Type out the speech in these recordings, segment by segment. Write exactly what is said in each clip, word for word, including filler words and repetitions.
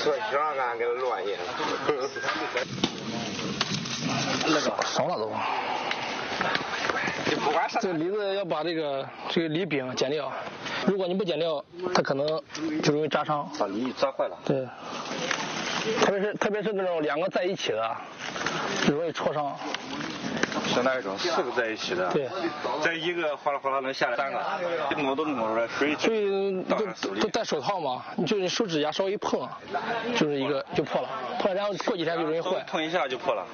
说想干给乱去。 那个少了都。 不管这个梨子要把这个这个梨柄剪掉，如果你不剪掉，它可能就容易扎伤。 把梨扎坏了。 对。特别是特别是那种两个在一起的，就容易戳伤。 是那一种四个在一起的， 对， 在一个哗啦哗啦能下来三个，摸都摸出来，所以所以都都戴手套嘛，就是你手指甲稍微一碰，就是一个就破了，破了然后过几天就容易坏， 碰一下就破了。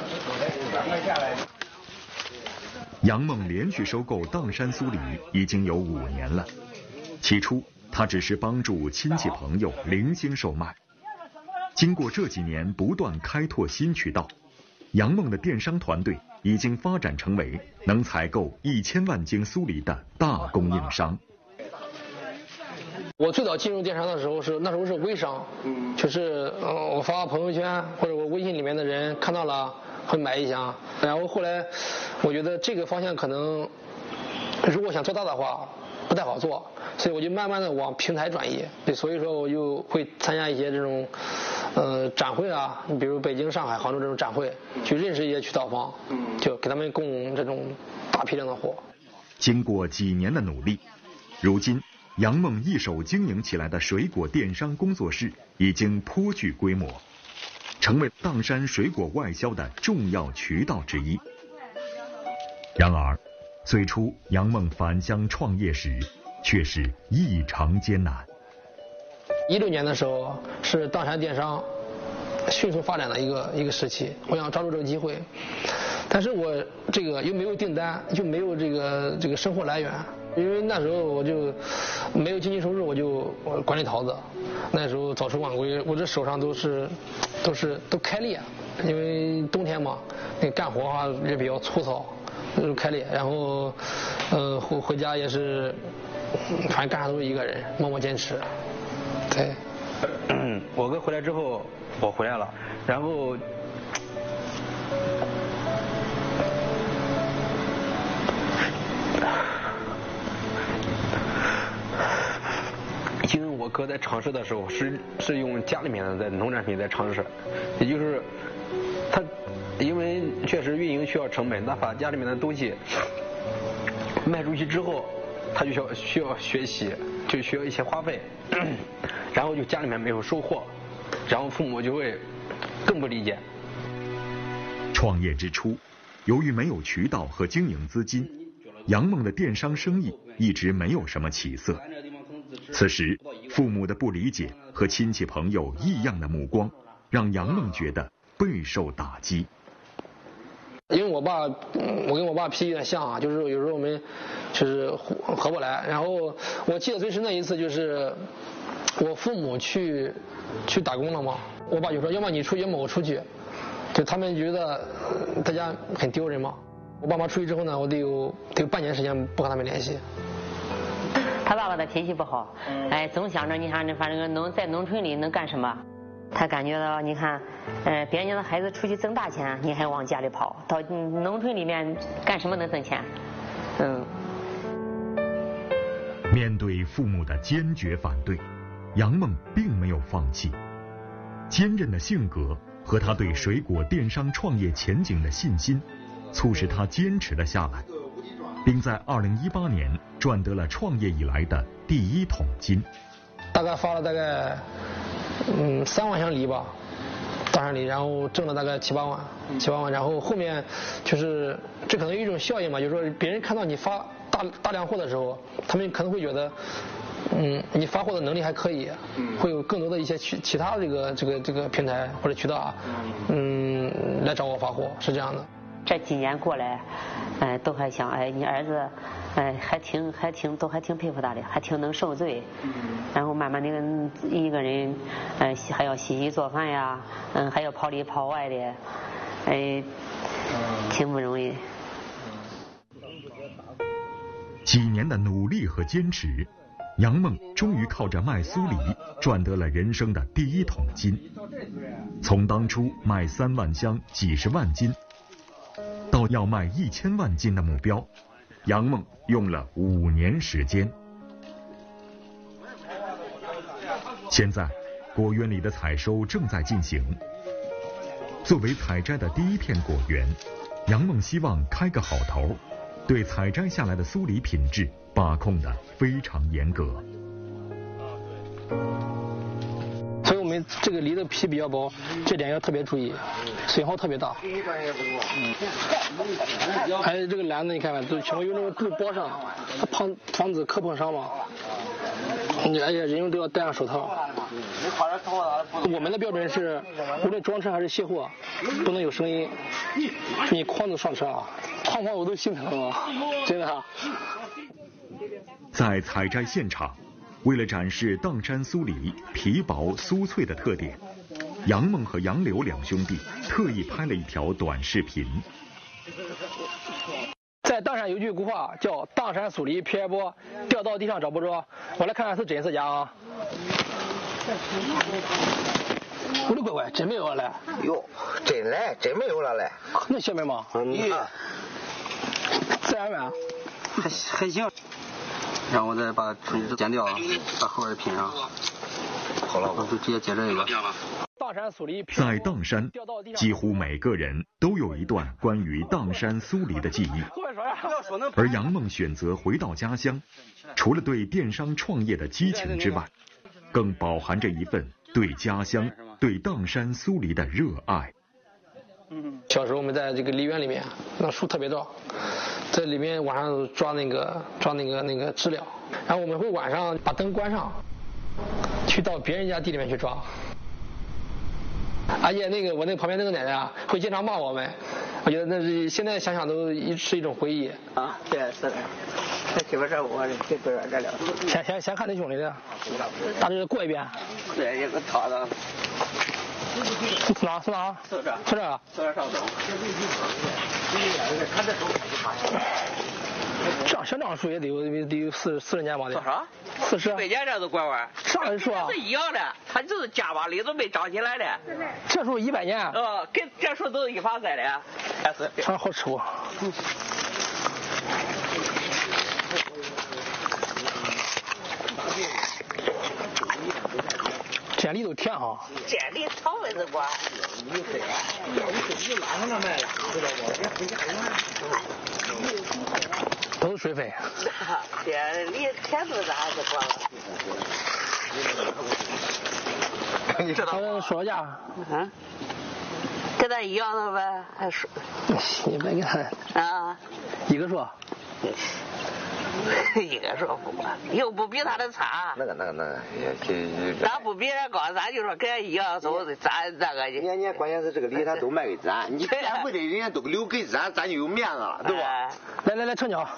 杨梦连续收购砀山酥梨已经有五年了，起初他只是帮助亲戚朋友零星售卖，经过这几年不断开拓新渠道，杨梦的电商团队已经发展成为能采购一千万斤酥梨的大供应商。 我最早进入电商的时候是那时候是微商，就是呃我发朋友圈或者我微信里面的人看到了会买一箱，然后后来我觉得这个方向可能如果想做大的话不太好做，所以我就慢慢的往平台转移。对，所以说我就会参加一些这种呃展会啊，你比如北京、上海、杭州这种展会，去认识一些渠道方，就给他们供这种大批量的货。 经过几年的努力，如今杨梦一手经营起来的水果电商工作室已经颇具规模，成为砀山水果外销的重要渠道之一。然而最初杨梦返乡创业时却是异常艰难。 一六年的时候是砀山电商迅速发展的一个一个时期，我想抓住这个机会，但是我这个又没有订单，又没有这个这个生活来源，因为那时候我就没有经济收入，我就我管理桃子，那时候早出晚归，我这手上都是都是都开裂，因为冬天嘛，那干活啊也比较粗糙，都开裂，然后呃回回家也是，反正干啥都是一个人默默坚持。对， 我哥回来之后，我回来了，然后因为我哥在尝试的时候是是用家里面的在农产品在尝试，也就是他因为确实运营需要成本，他把家里面的东西卖出去之后，他就需要需要学习，就需要一些花费，然后就家里面没有收获，然后父母就会更不理解。 创业之初，由于没有渠道和经营资金，杨梦的电商生意一直没有什么起色。此时父母的不理解和亲戚朋友异样的目光，让杨梦觉得备受打击。 因为我爸，我跟我爸脾气有点像啊，就是有时候我们就是合不来。然后我记得最深的一次就是我父母去去打工了嘛，我爸就说要么你出去，要么我出去，就他们觉得大家很丢人嘛。我爸妈出去之后呢，我得有得有半年时间不和他们联系。 他爸爸的脾气不好，哎，总想着你看这反正能在农村里能干什么。他感觉到你看，呃，别人家的孩子出去挣大钱，你还往家里跑，到农村里面干什么能挣钱？嗯。 面对父母的坚决反对，杨梦并没有放弃。坚韧的性格和他对水果电商创业前景的信心，促使他坚持了下来，并在二零一八年赚得了创业以来的第一桶金。 大概发了大概嗯三万箱梨吧，砀山梨，然后挣了大概七八万，七八万，然后后面就是这可能有一种效应嘛，就是说别人看到你发大大量货的时候，他们可能会觉得，嗯，你发货的能力还可以，会有更多的一些其其他这个这个这个平台或者渠道啊，嗯，来找我发货，是这样的。 这几年过来，哎，都还想，哎，你儿子，哎，还挺还挺都还挺佩服他的，还挺能受罪。然后慢慢的一个人，哎，还要洗衣做饭呀，嗯，还要跑里跑外的，哎，挺不容易。 几年的努力和坚持，杨梦终于靠着卖酥梨赚得了人生的第一桶金。从当初卖三万箱几十万斤，到要卖一千万斤的目标，杨梦用了五年时间。现在果园里的采收正在进行。作为采摘的第一片果园，杨梦希望开个好头，对采摘下来的酥梨品质把控得非常严格。 所以我们这个梨的皮比较薄，这点要特别注意，损耗特别大。还有这个篮子，你看看，都全部用那个布包上，它防防止磕碰伤嘛。而且人用都要戴上手套。我们的标准是，无论装车还是卸货，不能有声音。你筐子上车啊，哐哐我都心疼啊，真的啊。 在采摘现场，为了展示砀山酥梨皮薄酥脆的特点，杨梦和杨柳两兄弟特意拍了一条短视频。 在砀山有句古话叫“砀山酥梨皮儿薄，掉到地上找不着”。我来看看是真是假啊！我的乖乖，真没有了嘞！ 哟，真嘞，真没有了嘞！ 那小妹吗？ 嗯， 自然吗？ 还还行。然后我再把春枝剪掉，把后边拼上。好了，我就直接接这个。 在砀山，几乎每个人都有一段关于砀山酥梨的记忆。而杨梦选择回到家乡，除了对电商创业的激情之外，更饱含着一份对家乡、对砀山酥梨的热爱。 小时候我们在这个梨园里面，那树特别高，在里面晚上抓那个抓那个那个知了，然后我们会晚上把灯关上，去到别人家地里面去抓。而且那个我那旁边那个奶奶啊，会经常骂我们，我觉得那是现在想想都是一种回忆啊。对，是的。那基本上我这多少这了。 先先先看那兄弟的，大致过一遍。 对，一个套子。 是哪？是哪？是这。是这。 是这上头。 这样小樟树也得有得有四四十年吧得。 多少？ 四十。 百年这都拐弯。 上一树啊。 是一样的，它就是家把里都没长起来的。 这树一百年。 呃，跟这树都是一发栽的，还是。 尝好吃不？嗯。这梨都甜哈。 这梨草味是瓜。 都是水分。 这梨甜度咋是瓜了？ 你知道？他说价。 嗯。跟咱一样的呗，还说。 你别给他。 啊。 一个说。 一个说不管，又不比他的差。 那个那个那个也这。 咱不比人高，咱就说跟人一样走，咱这个。 人家关键是这个梨他都卖给咱，你咱不得人家都留给咱，咱就有面子了，对吧？ 来来来，称奖。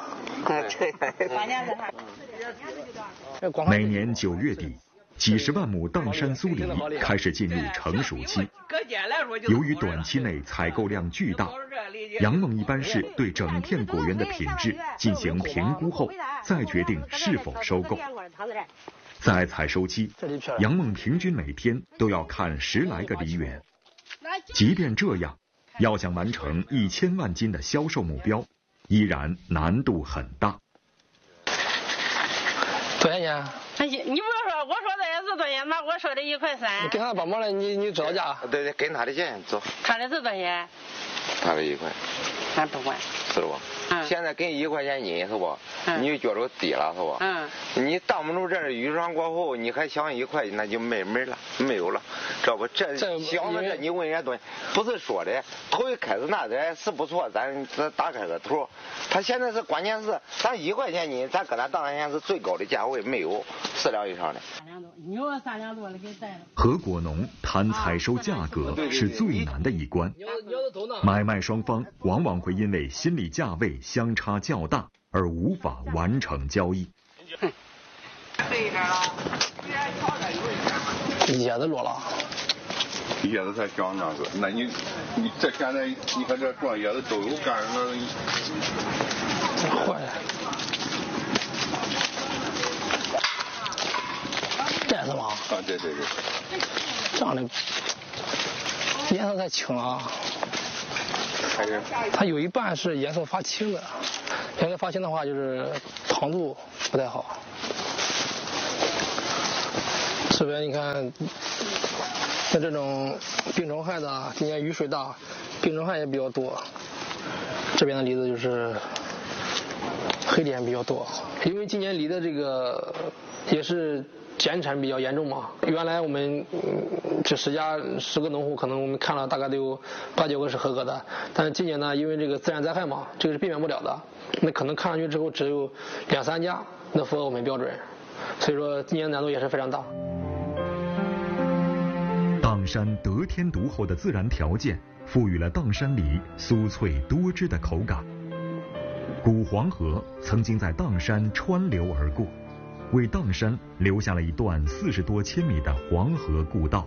每年九月底，几十万亩砀山酥梨开始进入成熟期。由于短期内采购量巨大，杨梦一般是对整片果园的品质进行评估后，再决定是否收购。在采收期，杨梦平均每天都要看十来个梨园。即便这样，要想完成一千万斤的销售目标，依然难度很大。 多少钱？ 哎呀，你不要说，我说的也是多少钱，那我说的一块三。 你跟他帮忙了，你你知道价？ 对对，跟他的钱走。 他的是多少钱？ 他的一块。 俺不管。 是不？嗯。现在给你一块钱斤是不？嗯。你就觉着低了是不？嗯。你挡不住这预算过后，你还想一块，那就没门了，没有了，知道不？这想着这你问人家东西，不是说的，头一开始那点是不错，咱咱打开个头。他现在是关键是，咱一块钱斤，咱搁他当年是最高的价位，没有四两以上的。 三两多，你有三两多的给带了。 和果农谈采收价格是最难的一关，买卖双方往往会因为心理价位相差较大而无法完成交易。 对一点了， 叶子落了。 叶子才长那个，那你你这现在你看这撞叶子都有干那。 坏了。这是吗？ 啊，对对对。 这样的颜色太青了。 还是。 它有一半是颜色发青的，颜色发青的话就是糖度不太好。是这边你看，像这种病虫害的，今年雨水大，病虫害也比较多。这边的梨子就是黑点比较多，因为今年梨的这个也是减产比较严重嘛。原来我们这十家十个农户，可能我们看了大概都有八九个是合格的，但是今年呢，因为这个自然灾害嘛，这个是避免不了的，那可能看上去之后只有两三家能符合我们标准，所以说今年难度也是非常大。 砀山得天独厚的自然条件，赋予了砀山梨酥脆多汁的口感。古黄河曾经在砀山穿流而过，为砀山留下了一段四十多千米的黄河故道。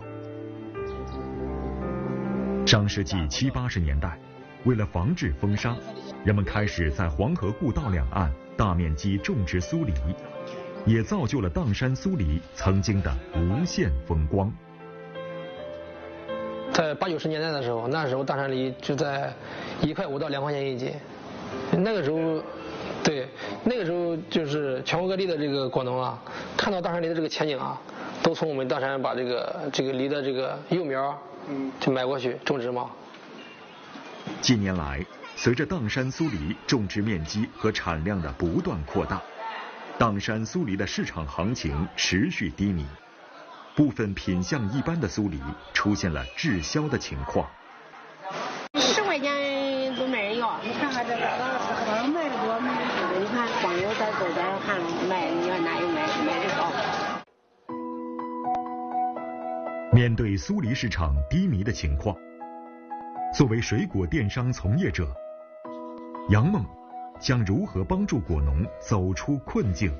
上世纪七八十年代，为了防治风沙，人们开始在黄河故道两岸大面积种植苏梨，也造就了砀山苏梨曾经的无限风光。 在八九十年代的时候，那时候砀山梨就在一块五到两块钱一斤。那个时候，对，那个时候就是全国各地的这个果农啊，看到砀山梨的这个前景啊，都从我们砀山把这个这个梨的这个幼苗，嗯，就买过去种植嘛。 近年来，随着砀山苏梨种植面积和产量的不断扩大，砀山苏梨的市场行情持续低迷。部分品相一般的苏梨出现了滞销的情况。 十块钱都没人要，你看看这个，我卖的多，卖的多。你看光有在这边看卖，你看哪有卖卖的少。 面对苏梨市场低迷的情况，作为水果电商从业者，杨梦将如何帮助果农走出困境？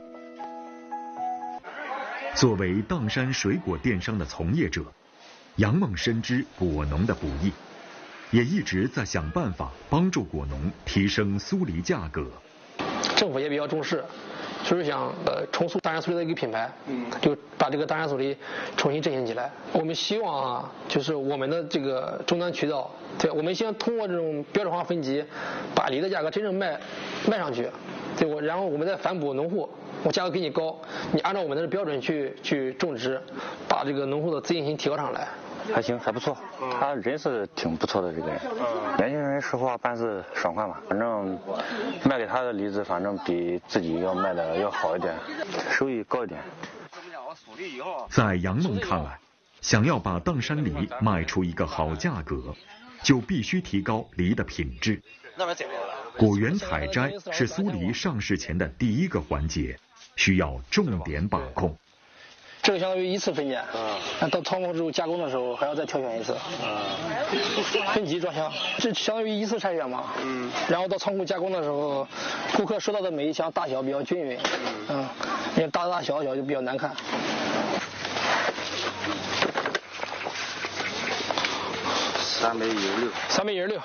作为砀山水果电商的从业者，杨梦深知果农的不易，也一直在想办法帮助果农提升苏梨价格。 政府也比较重视，就是想呃重塑砀山苏梨的一个品牌，嗯，就把这个砀山苏梨重新振兴起来。我们希望啊，就是我们的这个终端渠道，对，我们希望通过这种标准化分级，把梨的价格真正卖卖上去，对我，然后我们再反哺农户。我价格给你高，你按照我们的标准去去种植，把这个农户的自信心提高上来。 还行，还不错，他人是挺不错的这个人。年轻人说话办事爽快嘛，反正卖给他的梨子，反正比自己要卖的要好一点，收益高一点。 在杨梦看来，想要把砀山梨卖出一个好价格，就必须提高梨的品质。果园采摘是苏梨上市前的第一个环节，需要重点把控。 这个相当于一次分拣，那到仓库之后加工的时候还要再挑选一次，分级装箱，这相当于一次筛选嘛。嗯。然后到仓库加工的时候，顾客收到的每一箱大小比较均匀，嗯，因为大大小小就比较难看。 三百一十六。 三百一十六。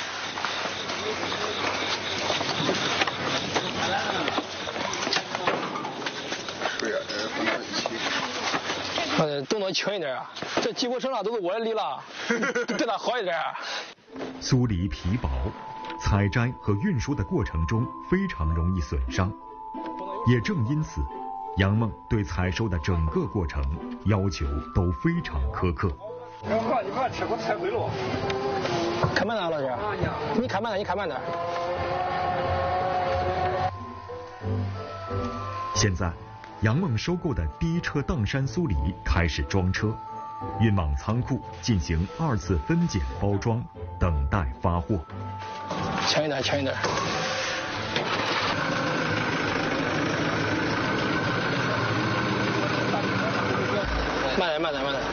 呃，动作轻一点啊！这几乎剩了都是我的梨了，对它好一点。 苏梨皮薄，采摘和运输的过程中非常容易损伤。也正因此，杨梦对采收的整个过程要求都非常苛刻。 你快，你快吃，给我踩回路。 开慢点，老师。你开慢点，你开慢点。 现在，杨梦收购的第一车砀山苏梨开始装车，运往仓库进行二次分拣包装，等待发货。 强一点，强一点。慢点，慢点，慢点。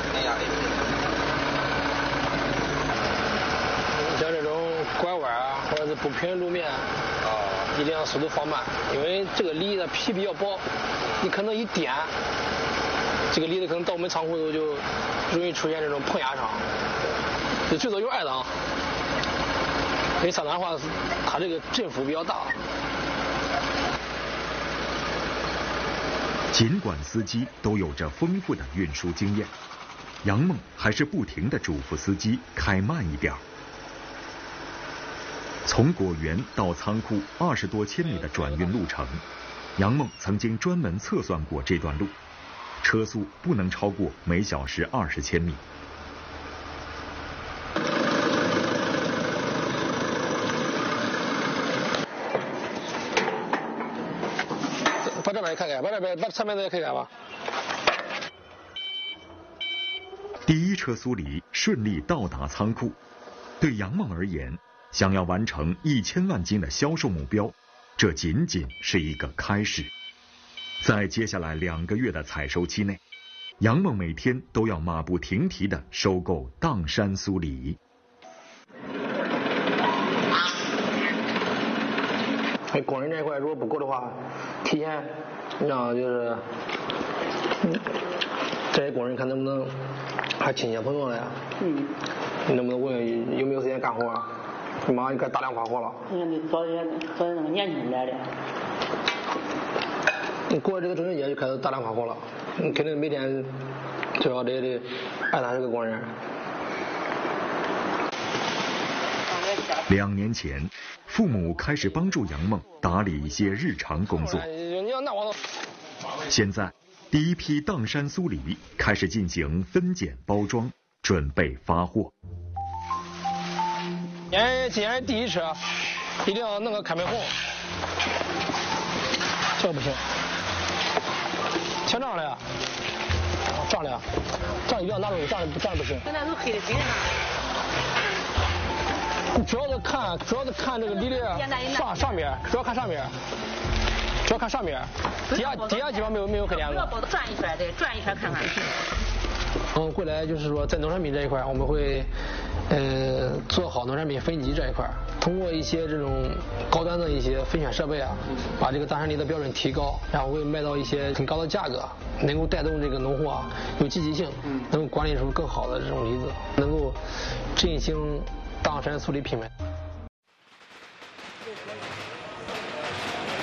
像这种拐弯啊，或者是不平路面，啊，一定要速度放慢，因为这个梨的皮比较薄，你可能一点，这个梨子可能到我们仓库后就容易出现这种碰压伤，就最多有二档。因为三档的话，它这个振幅比较大。 尽管司机都有着丰富的运输经验，杨梦还是不停地嘱咐司机开慢一点。从果园到仓库二十多千米的转运路程，杨梦曾经专门测算过这段路， 车速不能超过每小时二十千米。 把这边也开开，把这边把侧面的也开开吧。 第一车苏黎顺利到达仓库，对杨梦而言，想要完成一千万斤的销售目标，这仅仅是一个开始。在接下来两个月的采收期内，杨梦每天都要马不停蹄地收购砀山苏梨。 工人这一块如果不够的话，提前让就是，嗯，这些工人看能不能还亲戚朋友了呀？嗯。你能不能问有没有时间干活啊？马上就该大量发货了。 你看你找些找些那个年轻人来的。 你过了这个中秋节就开始大量发货了，你肯定每天最少得得二三十个工人。 两年前，父母开始帮助杨梦打理一些日常工作。现在，第一批砀山苏梨开始进行分拣包装，准备发货。 今年今年第一车，一定要弄个开门红，这不行，前账了呀，账了呀，账一定要拿出，账账不行。 现在都黑的很了。 主要是看，主要是看这个梨的上上面，主要看上面，主要看上面，底下底下基本上没有没有黑点子。 转一圈，对，转一圈看看。 嗯，未来就是说在农产品这一块，我们会呃做好农产品分级这一块，通过一些这种高端的一些分选设备啊，把这个砀山梨的标准提高，然后会卖到一些很高的价格，能够带动这个农户啊有积极性，能够管理出更好的这种梨子，能够振兴砀山苏梨品牌。